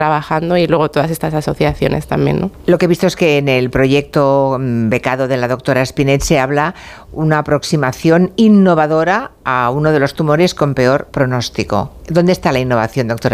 trabajando y luego todas estas asociaciones también, ¿no? Lo que he visto es que en el proyecto becado de la doctora Spinet se habla una aproximación innovadora a uno de los tumores con peor pronóstico. ¿Dónde está la innovación, doctora